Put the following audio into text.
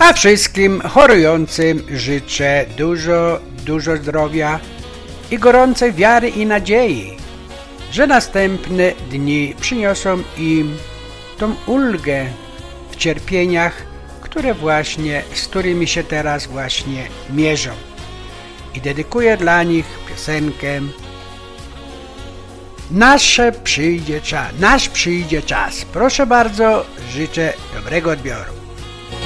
A wszystkim chorującym życzę dużo zdrowia i gorącej wiary i nadziei, że następne dni przyniosą im tą ulgę w cierpieniach, z którymi się teraz właśnie mierzą. I dedykuję dla nich piosenkę Nasz przyjdzie czas. Proszę bardzo, życzę dobrego odbioru.